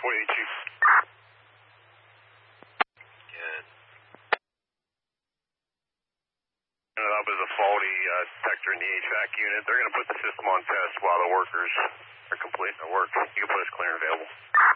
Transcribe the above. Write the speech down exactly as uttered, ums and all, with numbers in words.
forty-eight, Chief. Good. And up is a faulty uh, detector in the H V A C unit. They're going to put the system on test while the workers are completing their work. You can put us clear and available.